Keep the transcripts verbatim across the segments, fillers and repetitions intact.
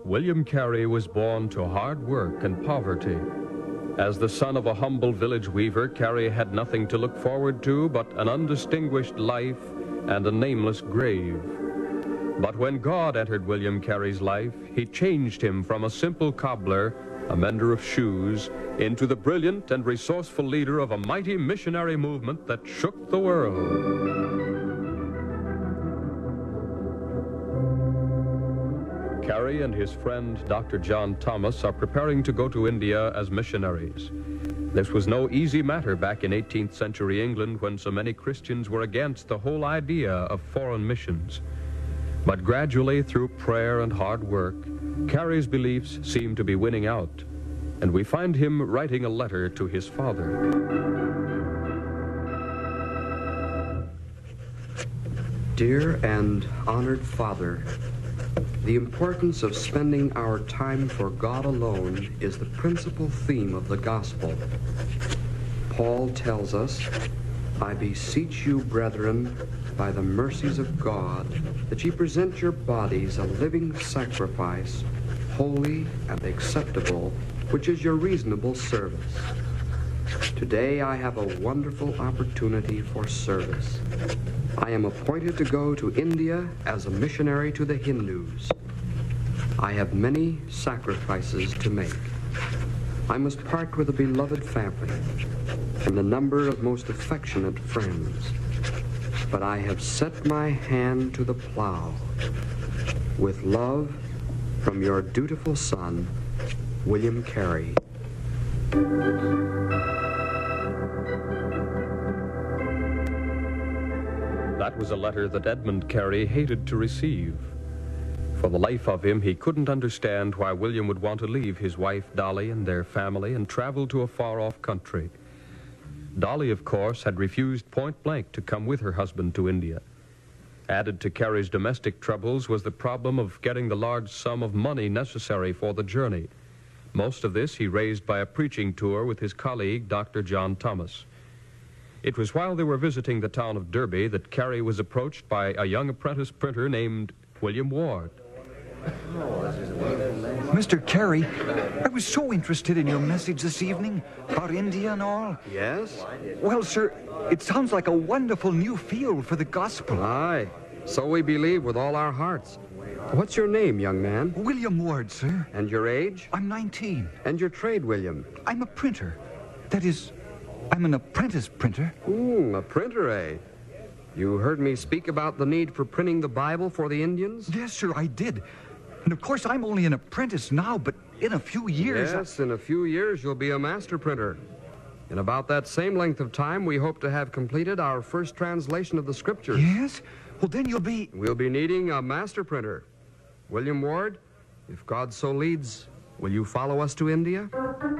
William Carey was born to hard work and poverty. As the son of a humble village weaver, Carey had nothing to look forward to but an undistinguished life and a nameless grave. But when God entered William Carey's life, he changed him from a simple cobbler, a mender of shoes, into the brilliant and resourceful leader of a mighty missionary movement that shook the world. Carey and his friend Doctor John Thomas are preparing to go to India as missionaries. This was no easy matter back in eighteenth century England, when so many Christians were against the whole idea of foreign missions. But gradually, through prayer and hard work, Carey's beliefs seem to be winning out, and we find him writing a letter to his father. Dear and honored Father, the importance of spending our time for God alone is the principal theme of the gospel. Paul tells us, I beseech you, brethren, by the mercies of God, that ye present your bodies a living sacrifice, holy and acceptable, which is your reasonable service. Today I have a wonderful opportunity for service. I am appointed to go to India as a missionary to the Hindus. I have many sacrifices to make. I must part with a beloved family and a number of most affectionate friends. But I have set my hand to the plow. With love, from your dutiful son, William Carey. That was a letter that Edmund Carey hated to receive. For the life of him, he couldn't understand why William would want to leave his wife Dolly and their family and travel to a far-off country. Dolly, of course, had refused point-blank to come with her husband to India. Added to Carey's domestic troubles was the problem of getting the large sum of money necessary for the journey. Most of this he raised by a preaching tour with his colleague, Doctor John Thomas. It was while they were visiting the town of Derby that Carey was approached by a young apprentice printer named William Ward. Mister Carey, I was so interested in your message this evening about India and all. Yes? Well, sir, it sounds like a wonderful new field for the gospel. Aye, so we believe with all our hearts. What's your name, young man? William Ward, sir. And your age? I'm nineteen. And your trade, William? I'm a printer. That is, I'm an apprentice printer. Ooh, a printer, eh? You heard me speak about the need for printing the Bible for the Indians? Yes, sir, I did. And of course, I'm only an apprentice now, but in a few years... Yes, I... in a few years, you'll be a master printer. In about that same length of time, we hope to have completed our first translation of the Scriptures. Yes? Well, then you'll be... We'll be needing a master printer. William Ward, if God so leads, will you follow us to India?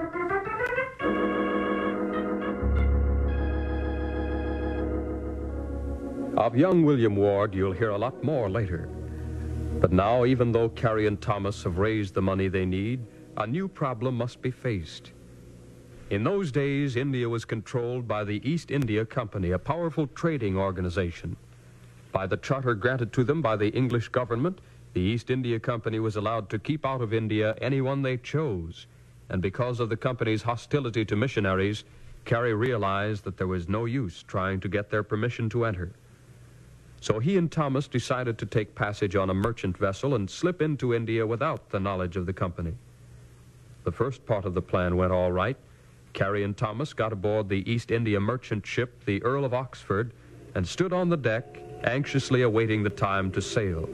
Of young William Ward, you'll hear a lot more later. But now, even though Carey and Thomas have raised the money they need, a new problem must be faced. In those days, India was controlled by the East India Company, a powerful trading organization. By the charter granted to them by the English government, the East India Company was allowed to keep out of India anyone they chose. And because of the company's hostility to missionaries, Carey realized that there was no use trying to get their permission to enter. So he and Thomas decided to take passage on a merchant vessel and slip into India without the knowledge of the company. The first part of the plan went all right. Carey and Thomas got aboard the East India merchant ship, the Earl of Oxford, and stood on the deck, anxiously awaiting the time to sail.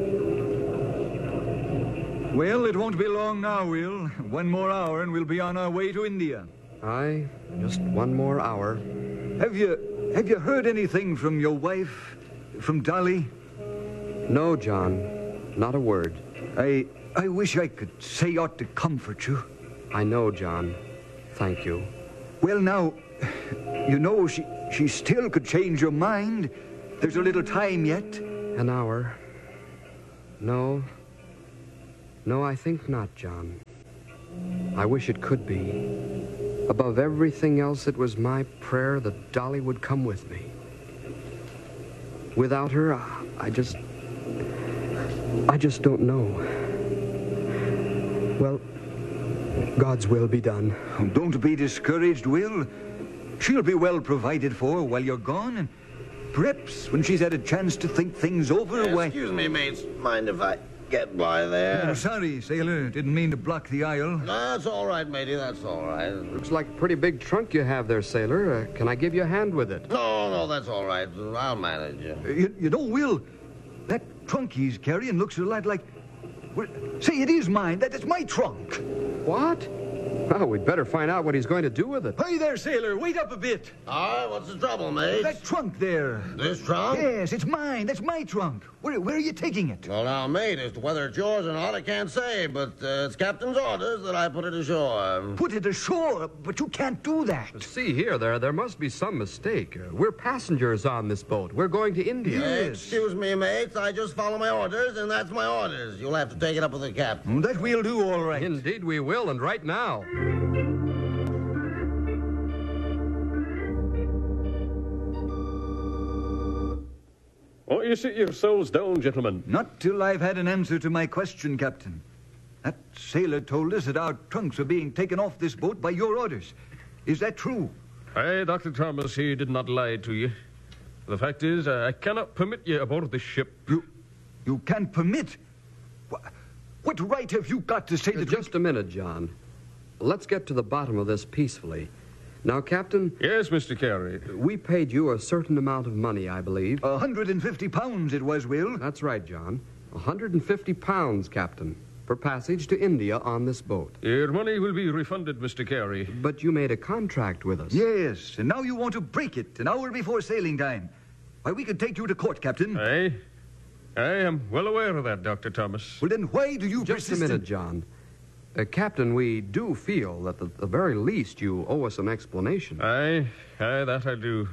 Well, it won't be long now, Will. One more hour and we'll be on our way to India. Aye, just one more hour. Have you, have you heard anything from your wife? From Dolly? No, John. Not a word. I I wish I could say aught to comfort you. I know, John. Thank you. Well, now, you know, she, she still could change your mind. There's a little time yet. An hour. No. No, I think not, John. I wish it could be. Above everything else, it was my prayer that Dolly would come with me. Without her, I just... I just don't know. Well, God's will be done. Oh, don't be discouraged, Will. She'll be well provided for while you're gone, and perhaps when she's had a chance to think things over, Uh, why... excuse me, mates. Mind if I get by there? Oh, sorry, sailor. Didn't mean to block the aisle. That's all right, matey. That's all right. Looks like a pretty big trunk you have there, sailor. Uh, can I give you a hand with it? No, no, that's all right. I'll manage you. Uh, You, you know, Will, that trunk he's carrying looks a lot like... Well, say, it is mine. That, that's my trunk. What? Oh, we'd better find out what he's going to do with it. Hey there, sailor. Wait up a bit. All right, what's the trouble, mate? That trunk there. This trunk? Yes, it's mine. That's my trunk. Where, where are you taking it? Well, now, mate, as to whether it's yours or not, I can't say, but uh, it's Captain's orders that I put it ashore. Put it ashore, but you can't do that. See here, there, there must be some mistake. Uh, we're passengers on this boat. We're going to India. Yes. Excuse me, mates. I just follow my orders, and that's my orders. You'll have to take it up with the captain. Oh, that we'll do, all right. Indeed we will, and right now. Won't you sit yourselves down, gentlemen? Not till I've had an answer to my question, Captain. That sailor told us that our trunks are being taken off this boat by your orders. Is that true? Aye, Doctor Thomas, he did not lie to you. The fact is, uh, I cannot permit you aboard this ship. You, you can't permit? What, what right have you got to say Uh, that... just a minute, John. Let's get to the bottom of this peacefully. Now, Captain, Yes, Mister Carey. we paid you a certain amount of money, I believe. A hundred and fifty pounds it was, Will. That's right, John. one hundred fifty pounds, Captain, for passage to India on this boat. Your money will be refunded, Mister Carey. But you made a contract with us. Yes, and now you want to break it an hour before sailing time. Why, we could take you to court, Captain. Aye. I am well aware of that, Doctor Thomas. Well, then why do you Just a persist in- minute, John. Uh, Captain, we do feel that at the very least you owe us an explanation. Aye, aye, that I do.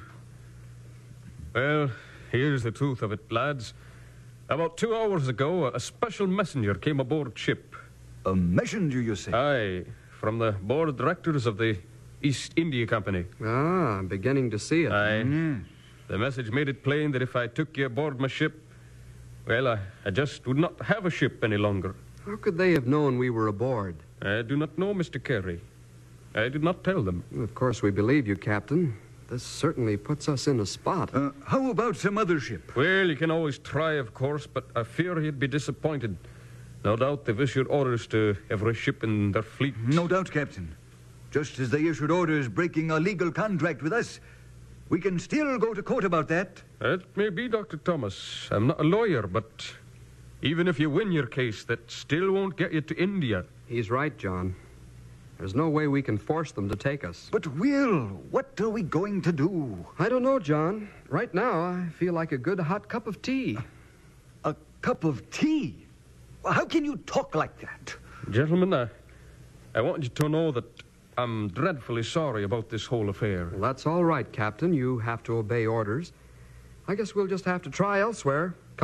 Well, here's the truth of it, lads. About two hours ago, a special messenger came aboard ship. A messenger, you say? Aye, from the board of directors of the East India Company. Ah, I'm beginning to see it. Aye. Yes. The message made it plain that if I took you aboard my ship, well, I, I just would not have a ship any longer. How could they have known we were aboard? I do not know, Mister Carey. I did not tell them. Of course, we believe you, Captain. This certainly puts us in a spot. Uh, how about some other ship? Well, you can always try, of course, but I fear you'd be disappointed. No doubt they've issued orders to every ship in their fleet. No doubt, Captain. Just as they issued orders breaking a legal contract with us, we can still go to court about that. That may be, Doctor Thomas. I'm not a lawyer, but even if you win your case, that still won't get you to India. He's right, John. There's no way we can force them to take us. But, Will, what are we going to do? I don't know, John. Right now, I feel like a good hot cup of tea. A cup of tea? Well, how can you talk like that? Gentlemen, I, I want you to know that I'm dreadfully sorry about this whole affair. Well, that's all right, Captain. You have to obey orders. I guess we'll just have to try elsewhere.